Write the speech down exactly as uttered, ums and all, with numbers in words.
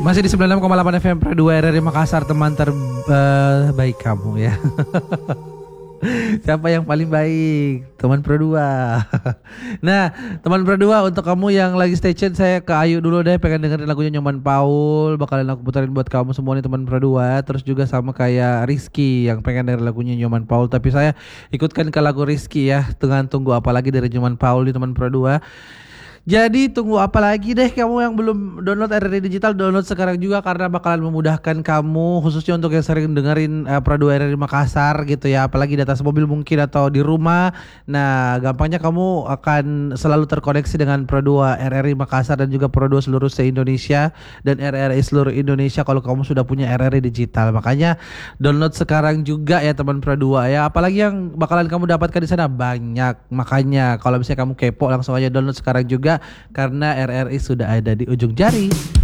Masih di sembilan puluh enam koma delapan F M Pro dua R R I Makassar, teman terbaik kamu ya. Siapa yang paling baik? Teman Pro dua. Nah, teman Pro dua, untuk kamu yang lagi stay tune, saya ke Ayu dulu deh, pengen dengerin lagunya Nyoman Paul. Bakalan aku puterin buat kamu semua nih teman Pro dua. Terus juga sama kayak Rizky yang pengen denger lagunya Nyoman Paul, tapi saya ikutkan ke lagu Rizky ya, dengan Tunggu Apa Lagi dari Nyoman Paul di teman Pro dua. Jadi tunggu apa lagi deh, kamu yang belum download R R I Digital, download sekarang juga karena bakalan memudahkan kamu, khususnya untuk yang sering dengerin uh, Pro dua R R I Makassar gitu ya, apalagi di atas mobil mungkin atau di rumah. Nah, gampangnya kamu akan selalu terkoneksi dengan Pro dua R R I Makassar dan juga Pro dua seluruh se-Indonesia dan R R I seluruh Indonesia kalau kamu sudah punya R R I Digital. Makanya download sekarang juga ya teman Pro dua ya, apalagi yang bakalan kamu dapatkan di sana banyak. Makanya kalau misalnya kamu kepo, langsung aja download sekarang juga karena R R I sudah ada di ujung jari.